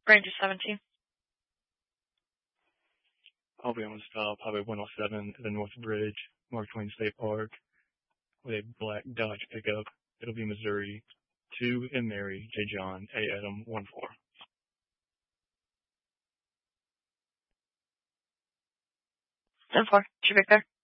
Ranger 17. I'll be on stop Highway 107 at the North Bridge, Mark Twain State Park, with a black Dodge pickup. It'll be Missouri 2 and Mary, J. John, A. Adam 14. 10-4. Traffic there.